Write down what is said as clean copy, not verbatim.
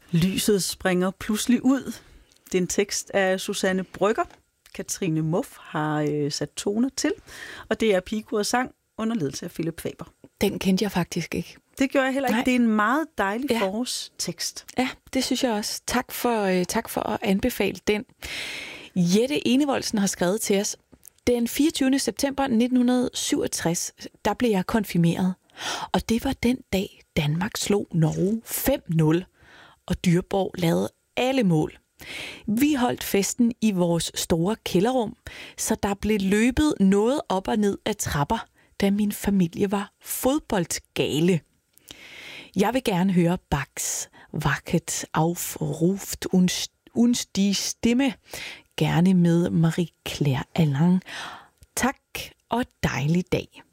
Lyset springer pludselig ud. Det er en tekst af Susanne Brøgger. Katrine Muff har sat toner til, og det er Pigekor sang under ledelse af Philip Faber. Den kendte jeg faktisk ikke. Det gjorde jeg heller ikke. Nej. Det er en meget dejlig forårstekst. Ja, det synes jeg også. Tak for at anbefale den. Jette Enevoldsen har skrevet til os. Den 24. september 1967, der blev jeg konfirmeret. Og det var den dag, Danmark slog Norge 5-0, og Dyrborg lavede alle mål. Vi holdt festen i vores store kælderrum, så der blev løbet noget op og ned af trapper, da min familie var fodboldgale. Jeg vil gerne høre Bachs Wacket aufruft uns die Stimme, gerne med Marie-Claire Alain. Tak og dejlig dag.